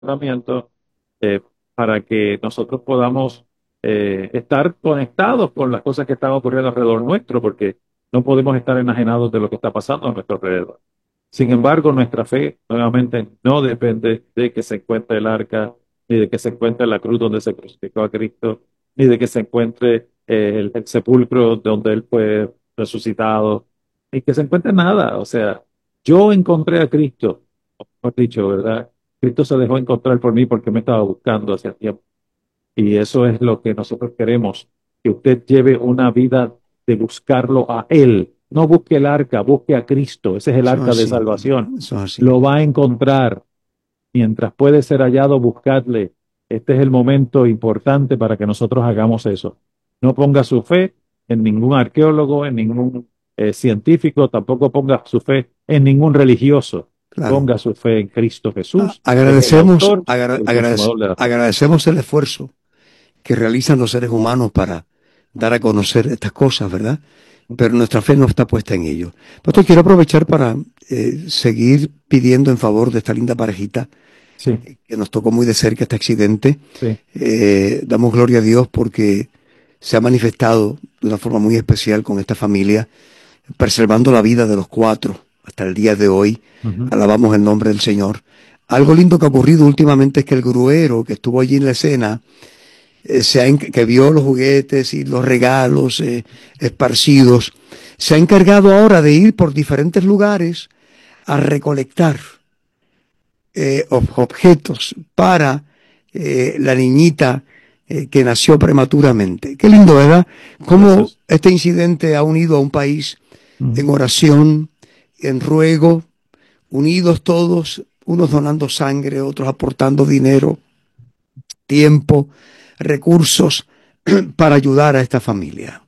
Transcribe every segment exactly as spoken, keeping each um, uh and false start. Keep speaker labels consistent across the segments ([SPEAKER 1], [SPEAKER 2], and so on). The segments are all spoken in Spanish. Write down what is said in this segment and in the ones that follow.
[SPEAKER 1] entrenamiento, eh, para que nosotros podamos eh, estar conectados con las cosas que están ocurriendo alrededor nuestro, porque no podemos estar enajenados de lo que está pasando a nuestro alrededor. Sin embargo, nuestra fe, nuevamente, no depende de que se encuentre el arca, ni de que se encuentre la cruz donde se crucificó a Cristo, ni de que se encuentre eh, el, el sepulcro donde Él fue resucitado, ni que se encuentre nada. O sea, yo encontré a Cristo, mejor dicho, ¿verdad? Cristo se dejó encontrar por mí porque me estaba buscando hace tiempo. Y eso es lo que nosotros queremos, que usted lleve una vida de buscarlo a Él. No busque el arca, busque a Cristo. Ese es el
[SPEAKER 2] Eso es
[SPEAKER 1] arca de
[SPEAKER 2] así,
[SPEAKER 1] salvación.
[SPEAKER 2] eso es así.
[SPEAKER 1] Lo va a encontrar. Mientras puede ser hallado, buscadle. Este es el momento importante para que nosotros hagamos eso. No ponga su fe en ningún arqueólogo, en ningún eh, científico, tampoco ponga su fe en ningún religioso.
[SPEAKER 2] Claro.
[SPEAKER 1] Ponga su fe en Cristo
[SPEAKER 2] A-
[SPEAKER 1] Jesús, que es el
[SPEAKER 2] Agradecemos,
[SPEAKER 1] autor
[SPEAKER 2] agra-
[SPEAKER 1] y el
[SPEAKER 2] agradec-
[SPEAKER 1] consumador de la fe.
[SPEAKER 2] agradecemos el esfuerzo que realizan los seres humanos para dar a conocer estas cosas, ¿verdad? Pero nuestra fe no está puesta en ello. Pastor, quiero aprovechar para eh, seguir pidiendo en favor de esta linda parejita
[SPEAKER 1] Sí,
[SPEAKER 2] que nos tocó muy de cerca este accidente.
[SPEAKER 1] sí.
[SPEAKER 2] Eh, damos gloria a Dios porque se ha manifestado de una forma muy especial con esta familia, preservando la vida de los cuatro hasta el día de hoy.
[SPEAKER 1] Ujú.
[SPEAKER 2] Alabamos el nombre del Señor. Algo lindo que ha ocurrido últimamente es que el gruero que estuvo allí en la escena, eh, se ha en- que vio los juguetes y los regalos eh, esparcidos, se ha encargado ahora de ir por diferentes lugares a recolectar eh, ob- objetos para eh, la niñita eh, que nació prematuramente. Qué lindo, ¿verdad? Cómo
[SPEAKER 1] Gracias.
[SPEAKER 2] este incidente ha unido a un país en
[SPEAKER 1] Ujú.
[SPEAKER 2] oración, en ruego, unidos todos, unos donando sangre, otros aportando dinero, tiempo, recursos para ayudar a esta familia.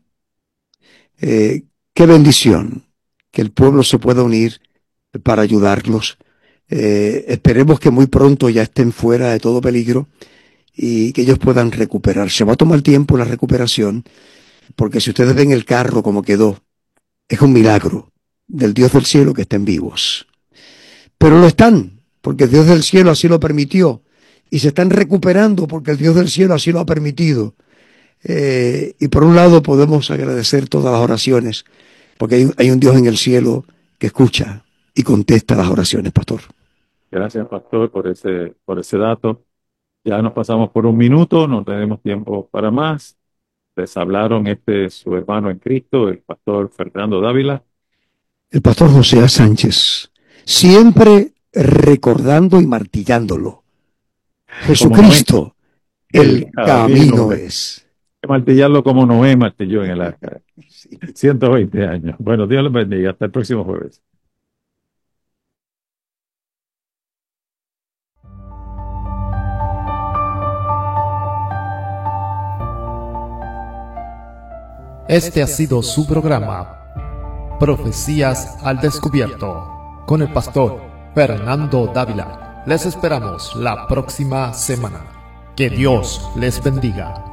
[SPEAKER 2] Eh, qué bendición que el pueblo se pueda unir para ayudarlos. Eh, esperemos que muy pronto ya estén fuera de todo peligro y que ellos puedan recuperarse. Va a tomar tiempo la recuperación, porque si ustedes ven el carro como quedó, es un milagro del Dios del cielo que estén vivos. Pero lo están, porque el Dios del cielo así lo permitió. Y se están recuperando porque el Dios del cielo así lo ha permitido. Eh, y por un lado podemos agradecer todas las oraciones, porque hay, hay un Dios en el cielo que escucha y contesta las oraciones, pastor.
[SPEAKER 1] Gracias, pastor, por ese, por ese dato. Ya nos pasamos por un minuto, no tenemos tiempo para más. Les hablaron este su hermano en Cristo, el pastor Fernando Dávila,
[SPEAKER 2] El pastor José A. Sánchez, siempre recordando y martillándolo.
[SPEAKER 1] como Noé,
[SPEAKER 2] Jesucristo,
[SPEAKER 1] el
[SPEAKER 2] el
[SPEAKER 1] camino.
[SPEAKER 2] camino
[SPEAKER 1] Hay
[SPEAKER 2] es.
[SPEAKER 1] que martillarlo como Noé martilló en el arca. ciento veinte años. Bueno, Dios les bendiga. Hasta el próximo jueves.
[SPEAKER 3] Este ha sido su programa, Profecías al Descubierto, con el pastor Fernando Dávila. Les esperamos la próxima semana. Que Dios les bendiga.